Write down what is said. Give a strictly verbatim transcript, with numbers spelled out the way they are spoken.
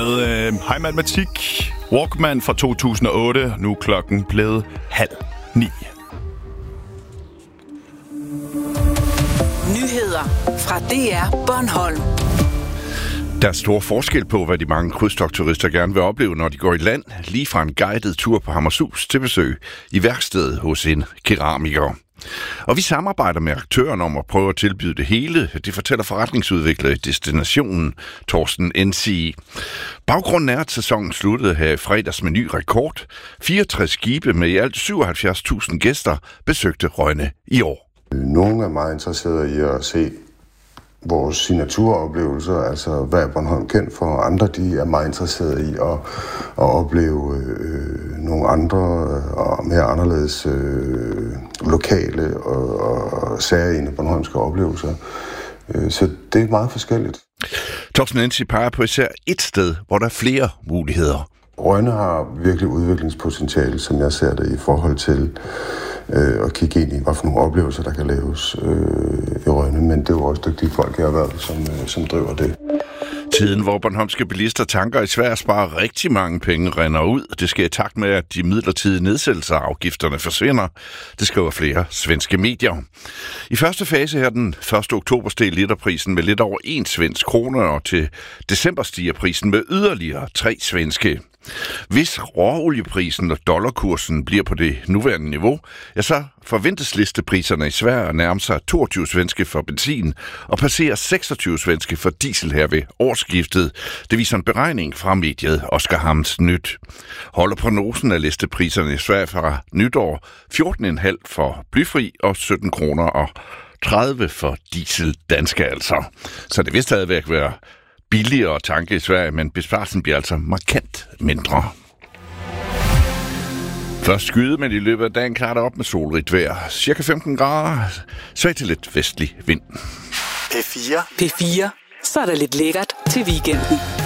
Øh, Hej Matematik, Walkman fra to tusind og otte, nu er klokken blevet halv ni. Nyheder fra D R Bornholm. Der er stor forskel på, hvad de mange krydstogtturister gerne vil opleve, når de går i land, lige fra en guided tur på Hammershus til besøg i værkstedet hos en keramiker. Og vi samarbejder med aktøren om at prøve at tilbyde det hele. Det fortæller forretningsudvikler i destinationen, Torsten Ensi. Baggrunden er, at sæsonen sluttede her i fredags med ny rekord. fireogtres skibe med i alt syvoghalvfjerds tusind gæster besøgte Rønne i år. Nogle er meget interesserede i at se vores signaturoplevelser, altså hvad er Bornholm kendt for. Andre de er meget interesserede i at, at opleve øh, nogle andre og mere anderledes øh, lokale og, og særegne bornholmske oplevelser. Så det er meget forskelligt. Torsten Ensi peger på især et sted, hvor der er flere muligheder. Rønne har virkelig udviklingspotentiale, som jeg ser det, i forhold til øh, at kigge ind i, hvad for nogle oplevelser, der kan laves øh, i Rønne. Men det er jo også dygtige folk i erhvervet, som, øh, som driver det. Tiden, hvor bornholmske bilister tanker i Sverige sparer rigtig mange penge, render ud. Det sker i takt med, at de midlertidige nedsættelser af afgifterne forsvinder. Det skriver flere svenske medier. I første fase her den første oktober steg literprisen med lidt over en svensk krone, og til december stiger prisen med yderligere tre svenske. Hvis råolieprisen og dollarkursen bliver på det nuværende niveau, ja, så forventes listepriserne i Sverige at nærme sig toogtyve svenske for benzin og passere seksogtyve svenske for diesel her ved årsskiftet. Det viser en beregning fra mediet Oskarshamns Nyt. Holder prognosen af listepriserne i Sverige fra nytår fjorten komma fem for blyfri og sytten kroner og tredive for diesel danske altså. Så det vil stadigvæk være billigere at tanke i Sverige, men besparelsen bliver altså markant mindre. Først skyde, men i løbet af dagen klarer det op med solrigt vejr. Cirka femten grader, svag til lidt vestlig vind. P fire. P fire. Så er der lidt lækkert til weekenden.